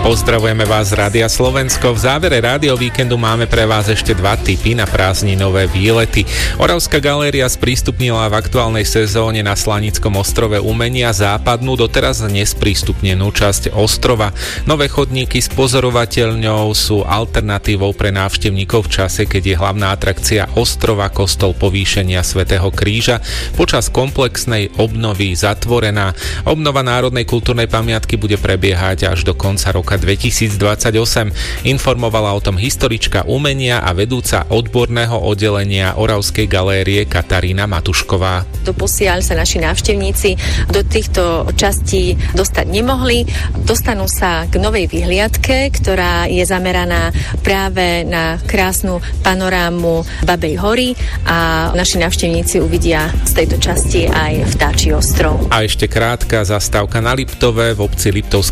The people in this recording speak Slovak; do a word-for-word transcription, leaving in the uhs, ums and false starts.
Pozdravujeme vás z Rádia Slovensko. V závere Rádio Víkendu máme pre vás ešte dva tipy na prázdninové výlety. Oravská galéria sprístupnila v aktuálnej sezóne na Slanickom ostrove umenia západnú, doteraz nesprístupnenú časť ostrova. Nové chodníky s pozorovateľňou sú alternatívou pre návštevníkov v čase, keď je hlavná atrakcia ostrova kostol Povýšenia svätého Kríža počas komplexnej obnovy zatvorená. Obnova národnej kultúrnej pamiatky bude prebiehať až do konca roka dvetisícdvadsaťosem. Informovala o tom historička umenia a vedúca odborného oddelenia Oravskej galérie Katarína Matušková. Doposiaľ sa naši návštevníci do týchto častí dostať nemohli. Dostanú sa k novej vyhliadke, ktorá je zameraná práve na krásnu panorámu Babej hory a naši návštevníci uvidia z tejto časti aj Vtáčí ostrov. A ešte krátka zastávka na Liptove v obci Liptovská